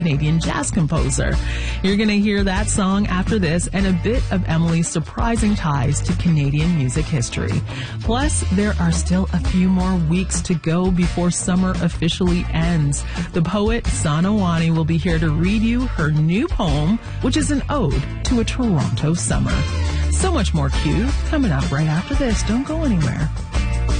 Canadian jazz composer. You're going to hear that song after this and a bit of Emily's surprising ties to Canadian music history. Plus, there are still a few more weeks to go before summer officially ends. The poet Sana Wani will be here to read you her new poem, which is an ode to a Toronto summer. So much more Q coming up right after this. Don't go anywhere.